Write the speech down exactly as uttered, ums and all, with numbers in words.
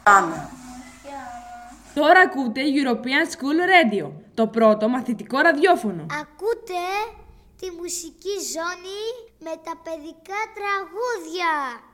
Πάμε. Τώρα ακούτε European School Radio, το πρώτο μαθητικό ραδιόφωνο. Ακούτε τη μουσική ζώνη με τα παιδικά τραγούδια.